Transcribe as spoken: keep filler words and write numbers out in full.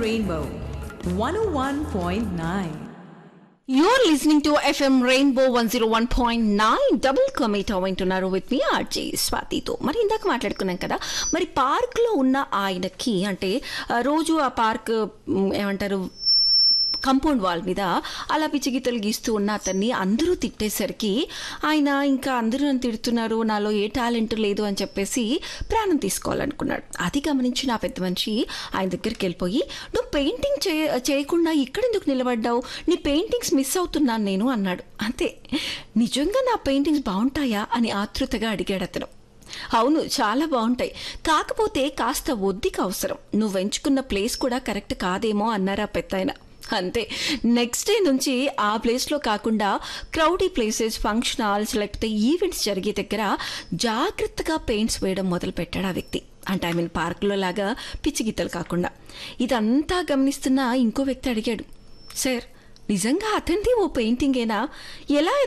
Rainbow one oh one point nine. You're listening to F M Rainbow one oh one point nine double కమిటో వింటున్నారు with me RJ స్వాతితో. మరి ఇందాక మాట్లాడుకున్నాం కదా, మరి పార్క్లో ఉన్న ఆయనకి అంటే రోజు ఆ పార్క్ ఏమంటారు కంపౌండ్ వాల్ మీద అలా పిచ్చిగీతలు గీస్తూ ఉన్న అతన్ని అందరూ తిట్టేసరికి ఆయన ఇంకా అందరూ నన్ను తిడుతున్నారు, నాలో ఏ టాలెంట్ లేదు అని చెప్పేసి ప్రాణం తీసుకోవాలనుకున్నాడు. అది గమనించిన ఆ పెద్ద మనిషి ఆయన దగ్గరికి వెళ్ళిపోయి, నువ్వు పెయింటింగ్ చేయ చేయకుండా ఇక్కడెందుకు నిలబడ్డావు, నీ పెయింటింగ్స్ మిస్ అవుతున్నాను నేను అన్నాడు. అంతే, నిజంగా నా పెయింటింగ్స్ బాగుంటాయా అని ఆతృతగా అడిగాడు అతను. అవును, చాలా బాగుంటాయి, కాకపోతే కాస్త ఒద్దిక అవసరం, నువ్వు ఎంచుకున్న ప్లేస్ కూడా కరెక్ట్ కాదేమో అన్నారు ఆ పెద్దాయన. అంతే, నెక్స్ట్ డే నుంచి ఆ ప్లేస్లో కాకుండా క్రౌడీ ప్లేసెస్, ఫంక్షన్ హాల్స్ లేకపోతే ఈవెంట్స్ జరిగే దగ్గర జాగ్రత్తగా పెయింట్స్ వేయడం మొదలు పెట్టాడు ఆ వ్యక్తి. అంటే ఐ మీన్ పార్కులో లాగా పిచ్చి గీతలు కాకుండా. ఇదంతా గమనిస్తున్న ఇంకో వ్యక్తి అడిగాడు, సార్ నిజంగా అతనిది ఓ పెయింటింగేనా, ఎలా